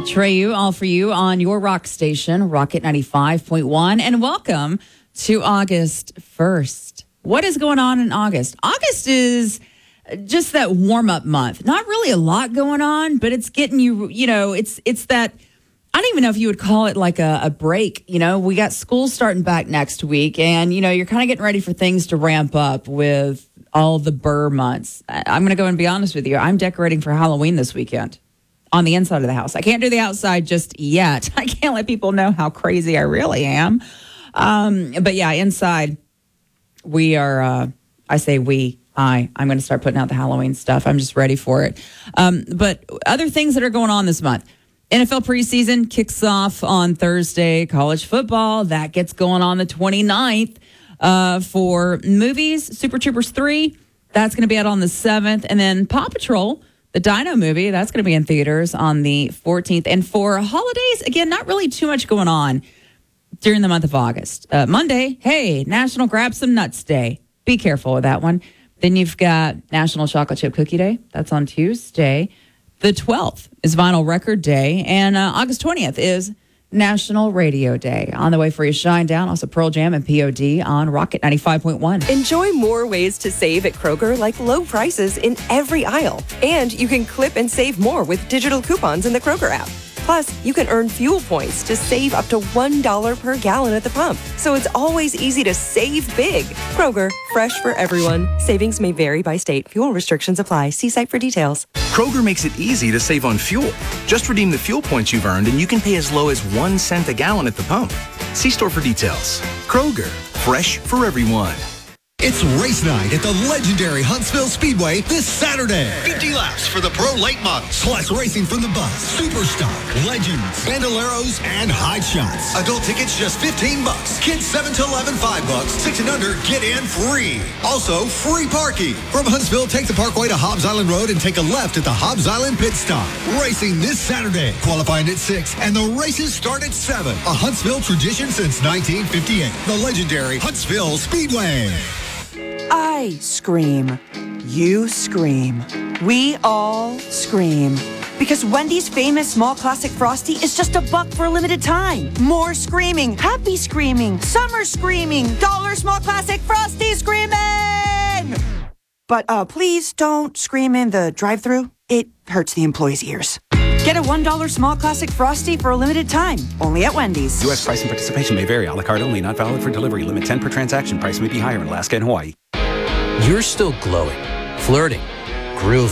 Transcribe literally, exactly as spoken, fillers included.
Treyu, all for you on your rock station, Rocket ninety-five point one. And welcome to August first. What is going on in August? August is just that warm-up month. Not really a lot going on, but it's getting you, you know, it's it's that, I don't even know if you would call it like a, a break. You know, we got school starting back next week, and, you know, you're kind of getting ready for things to ramp up with all the Burr months. I'm going to go and be honest with you. I'm decorating for Halloween this weekend on the inside of the house. I can't do the outside just yet. I can't let people know how crazy I really am. Um, but yeah, inside, we are, uh, I say we, I, I'm going to start putting out the Halloween stuff. I'm just ready for it. Um, but other things that are going on this month. N F L preseason kicks off on Thursday. College football, that gets going on the twenty-ninth. Uh, for movies, Super Troopers three, that's going to be out on the seventh. And then Paw Patrol, the Dino movie, that's going to be in theaters on the fourteenth. And for holidays, again, not really too much going on during the month of August. Uh, Monday, hey, National Grab Some Nuts Day. Be careful with that one. Then you've got National Chocolate Chip Cookie Day. That's on Tuesday. The twelfth is Vinyl Record Day. And uh, August twentieth is National Radio Day. On the way for your Shine Down, also Pearl Jam and P O D on Rocket ninety-five point one. Enjoy more ways to save at Kroger, like low prices in every aisle. And you can clip and save more with digital coupons in the Kroger app. Plus, you can earn fuel points to save up to one dollar per gallon at the pump. So it's always easy to save big. Kroger, fresh for everyone. Savings may vary by state. Fuel restrictions apply. See site for details. Kroger makes it easy to save on fuel. Just redeem the fuel points you've earned and you can pay as low as one cent a gallon at the pump. See store for details. Kroger, fresh for everyone. It's race night at the legendary Huntsville Speedway this Saturday. fifty laps for the pro late models. Plus racing from the bus, Superstock, Legends, Bandoleros, and High Shots. Adult tickets just fifteen bucks. Kids seven to eleven, five bucks. six and under, get in free. Also, free parking. From Huntsville, take the Parkway to Hobbs Island Road and take a left at the Hobbs Island Pit Stop. Racing this Saturday. Qualifying at six, and the races start at seven. A Huntsville tradition since nineteen fifty-eight. The legendary Huntsville Speedway. I scream. You scream. We all scream. Because Wendy's famous small classic Frosty is just a buck for a limited time. More screaming, happy screaming, summer screaming, dollar small classic Frosty screaming! But uh, please don't scream in the drive-thru. It hurts the employees' ears. Get a one dollar small classic Frosty for a limited time. Only at Wendy's. U S price and participation may vary. A la carte only. Not valid for delivery. Limit ten per transaction. Price may be higher in Alaska and Hawaii. You're still glowing, flirting, grooving.